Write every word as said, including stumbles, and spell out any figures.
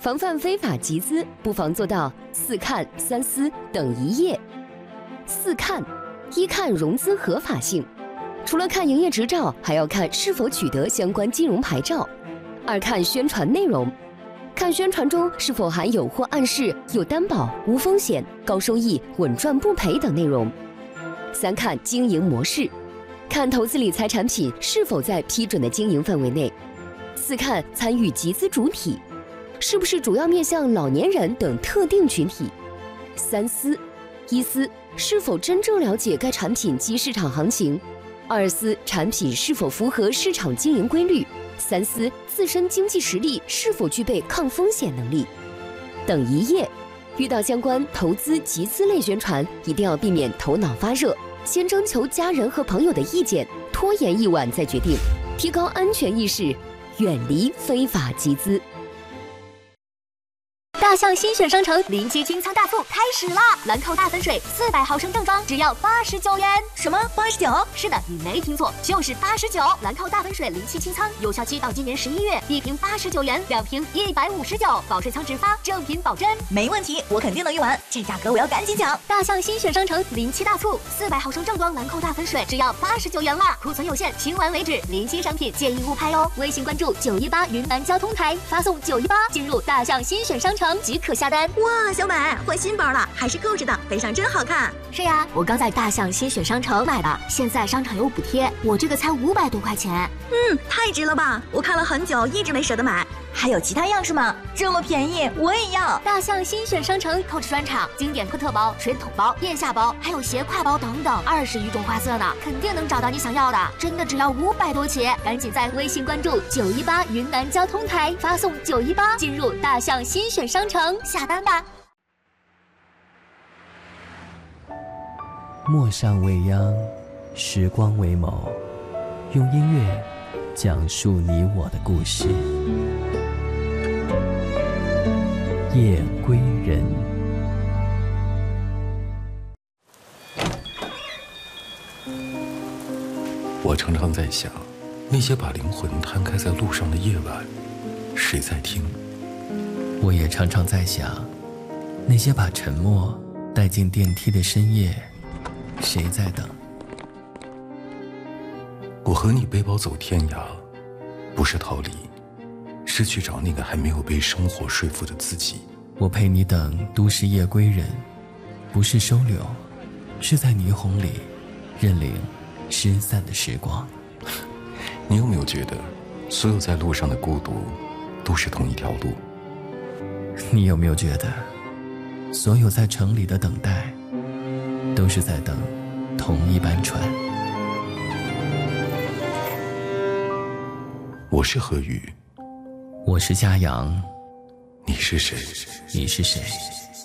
防范非法集资，不妨做到四看三思等一业。四看：一看融资合法性，除了看营业执照，还要看是否取得相关金融牌照。二看宣传内容，看宣传中是否含有或暗示有担保、无风险、高收益、稳赚不赔等内容。三看经营模式，看投资理财产品是否在批准的经营范围内。四看参与集资主体，是不是主要面向老年人等特定群体。三思：一思，是否真正了解该产品及市场行情；二思，产品是否符合市场经营规律；三思，自身经济实力是否具备抗风险能力。等一业，遇到相关投资集资类宣传，一定要避免头脑发热，先征求家人和朋友的意见，拖延一晚再决定，提高安全意识，远离非法集资。 大象新选商城临期清仓大促开始啦！兰蔻大粉水四百毫升正装只要八十九元。什么八十九？是的，你没听错，就是八十九。兰蔻大粉水临期清仓，有效期到今年十一月，一瓶八十九元，两瓶一百五十九，保水仓直发，正品保真。 没问题，我肯定能用完，这价格我要赶紧抢！ 大象新选商城临期大促，四百毫升正装兰蔻大粉水只要八十九元啦，库存有限，清完为止，临期商品建议勿拍哦。微信关注九一八云南交通台，发送九一八进入大象新选商城即可下单。 哇，小美换新包了，还是购置的，背上真好看。 是呀，我刚在大象新选商城买的，现在商场有补贴，我这个才五百多块钱。 嗯，太值了吧！我看了很久，一直没舍得买。还有其他样式吗？这么便宜，我也要！ 大象新选商城购置专场，经典科特包、水桶包、腋下包，还有斜挎包等等，二十余种花色呢，肯定能找到你想要的。真的只要五百多起，赶紧在微信关注九一八云南交通台，发送九一八进入大象新选商城下单吧。 陌上未央，时光为某，用音乐讲述你我的故事。夜归人。 我常常在想，那些把灵魂摊开在路上的夜晚，谁在听？ 我也常常在想，那些把沉默带进电梯的深夜，谁在等？ 我和你背包走天涯，不是逃离，是去找那个还没有被生活说服的自己。 我陪你等都市夜归人，不是收留，是在霓虹里认领失散的时光。 你有没有觉得，所有在路上的孤独，都是同一条路？ 你有没有觉得，所有在城里的等待，都是在等同一班船？ 我是何宇， 我是嘉阳， 你是谁？ 你是谁？